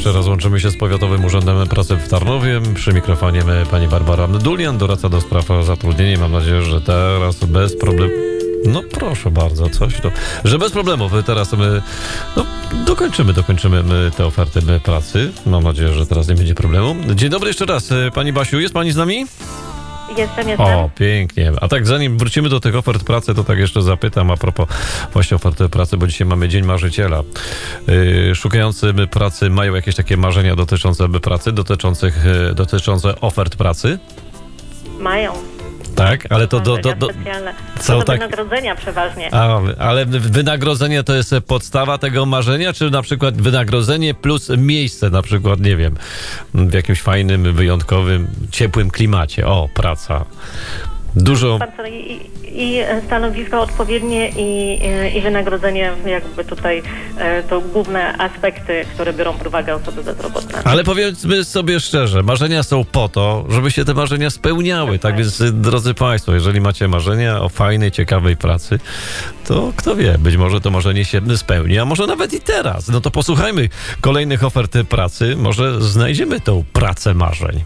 jeszcze raz łączymy się z Powiatowym Urzędem Pracy w Tarnowie. Przy mikrofonie pani Barbara Dulian, doradca do spraw zatrudnienia. Mam nadzieję, że teraz bez problemu. No proszę bardzo, że bez problemów teraz my dokończymy te oferty pracy. Mam nadzieję, że teraz nie będzie problemu. Dzień dobry jeszcze raz. Pani Basiu, jest pani z nami? Jestem. O, pięknie. A tak zanim wrócimy do tych ofert pracy, to tak jeszcze zapytam a propos właśnie oferty pracy, bo dzisiaj mamy Dzień Marzyciela. Szukający pracy mają jakieś takie marzenia dotyczące pracy, dotyczące ofert pracy? Mają. Tak, ale to są tak wynagrodzenia przeważnie. Ale wynagrodzenie to jest podstawa tego marzenia, czy na przykład wynagrodzenie plus miejsce, na przykład, nie wiem, w jakimś fajnym, wyjątkowym, ciepłym klimacie. O, praca. Dużo. I stanowisko odpowiednie i wynagrodzenie jakby tutaj to główne aspekty, które biorą pod uwagę osoby bezrobotne. Ale powiedzmy sobie szczerze, marzenia są po to, żeby się te marzenia spełniały. Tak więc, drodzy Państwo, jeżeli macie marzenia o fajnej, ciekawej pracy, to kto wie, być może to marzenie się spełni, a może nawet i teraz. No to posłuchajmy kolejnych ofert pracy, może znajdziemy tą pracę marzeń.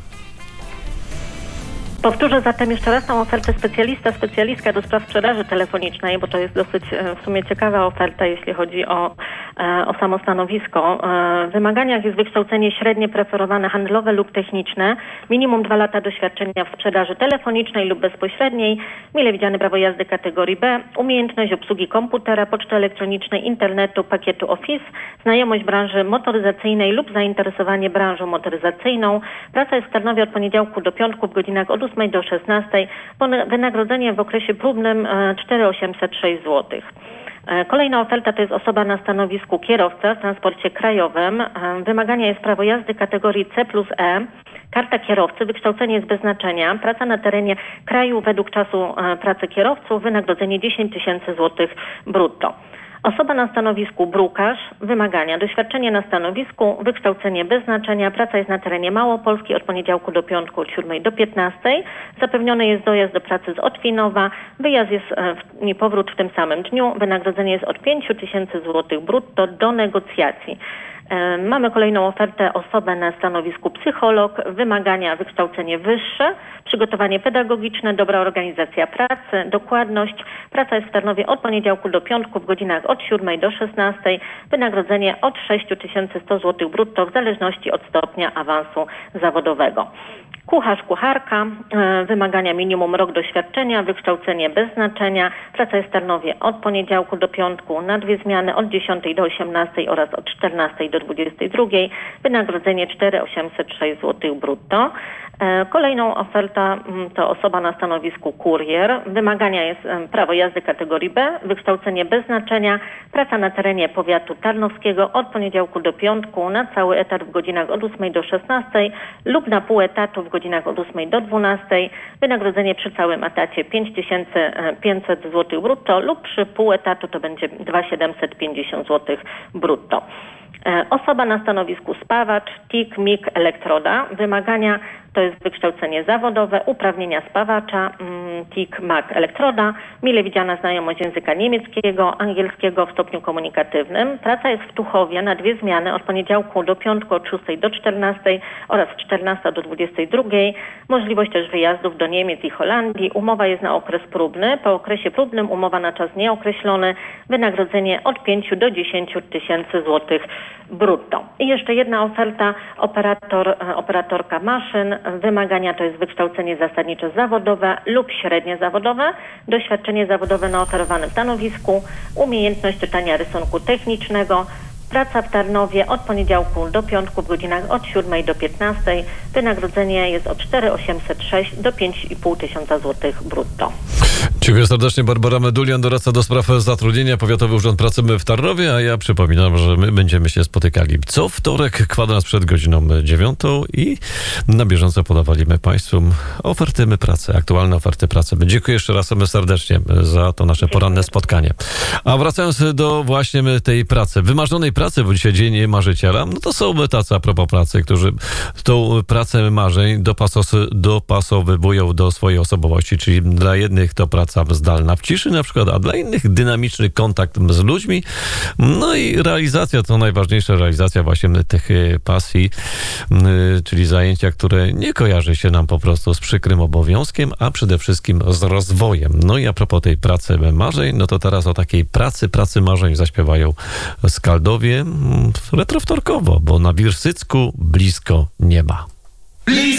Powtórzę zatem jeszcze raz tą ofertę specjalistka do spraw sprzedaży telefonicznej, bo to jest dosyć w sumie ciekawa oferta, jeśli chodzi o samo stanowisko. W wymaganiach jest wykształcenie średnie preferowane handlowe lub techniczne, minimum 2 lata doświadczenia w sprzedaży telefonicznej lub bezpośredniej, mile widziane prawo jazdy kategorii B, umiejętność obsługi komputera, poczty elektronicznej, internetu, pakietu Office, znajomość branży motoryzacyjnej lub zainteresowanie branżą motoryzacyjną. Praca jest w Tarnowie od poniedziałku do piątku w godzinach od 8 do 16. Wynagrodzenie w okresie próbnym 4806 zł. Kolejna oferta to jest osoba na stanowisku kierowca w transporcie krajowym. Wymagania jest prawo jazdy kategorii C+E, karta kierowcy, wykształcenie jest bez znaczenia, praca na terenie kraju według czasu pracy kierowców, wynagrodzenie 10 000 złotych brutto. Osoba na stanowisku brukarz, wymagania, doświadczenie na stanowisku, wykształcenie bez znaczenia, praca jest na terenie Małopolski od poniedziałku do piątku od 7 do 15. Zapewniony jest dojazd do pracy z Otwinowa, wyjazd jest i powrót w tym samym dniu, wynagrodzenie jest od 5 000 złotych brutto do negocjacji. Mamy kolejną ofertę, osobę na stanowisku psycholog, wymagania, wykształcenie wyższe, przygotowanie pedagogiczne, dobra organizacja pracy, dokładność. Praca jest w Tarnowie od poniedziałku do piątku w godzinach od 7 do 16. Wynagrodzenie od 6100 zł brutto w zależności od stopnia awansu zawodowego. Kucharz, kucharka, wymagania minimum rok doświadczenia, wykształcenie bez znaczenia. Praca jest w Tarnowie od poniedziałku do piątku na 2 zmiany od 10 do 18 oraz od 14 do 22. Wynagrodzenie 4806 zł brutto. Kolejną ofertą to osoba na stanowisku kurier. Wymagania jest prawo jazdy kategorii B, wykształcenie bez znaczenia, praca na terenie powiatu tarnowskiego od poniedziałku do piątku na cały etat w godzinach od 8 do 16 lub na pół etatu w godzinach od 8 do 12. Wynagrodzenie przy całym etacie 5500 zł brutto lub przy pół etatu to będzie 2750 zł brutto. Osoba na stanowisku spawacz, TIG, MIG, elektroda. Wymagania to jest wykształcenie zawodowe, uprawnienia spawacza, TIG, MAG, elektroda, mile widziana znajomość języka niemieckiego, angielskiego w stopniu komunikatywnym. Praca jest w Tuchowie na 2 zmiany od poniedziałku do piątku od 6 do 14 oraz 14 do 22. Możliwość też wyjazdów do Niemiec i Holandii. Umowa jest na okres próbny. Po okresie próbnym umowa na czas nieokreślony. Wynagrodzenie od 5 do 10 000 złotych brutto. I jeszcze jedna oferta, operatorka maszyn. Wymagania to jest wykształcenie zasadnicze zawodowe lub średnie zawodowe, doświadczenie zawodowe na oferowanym stanowisku, umiejętność czytania rysunku technicznego, praca w Tarnowie od poniedziałku do piątku w godzinach od 7 do 15. Wynagrodzenie jest od 4806 do 5500 zł brutto. Dziękuję serdecznie. Barbara Dulian, doradca do spraw zatrudnienia, Powiatowy Urząd Pracy w Tarnowie, a ja przypominam, że my będziemy się spotykali co wtorek, kwadrans przed godziną 9 i na bieżąco podawaliśmy Państwu oferty pracy, aktualne oferty pracy. Dziękuję jeszcze raz serdecznie za to nasze poranne spotkanie. A wracając do właśnie tej pracy, wymarzonej pracy, bo dzisiaj Dzień Marzyciela, no to są tacy a propos pracy, którzy tą pracę marzeń dopasowywują do swojej osobowości, czyli dla jednych to praca praca zdalna w ciszy na przykład, a dla innych dynamiczny kontakt z ludźmi. No i realizacja, to najważniejsza realizacja właśnie tych pasji, czyli zajęcia, które nie kojarzy się nam po prostu z przykrym obowiązkiem, a przede wszystkim z rozwojem. No i a propos tej pracy marzeń, no to teraz o takiej pracy marzeń zaśpiewają Skaldowie retrowtorkowo, bo na Wirsycku blisko nieba.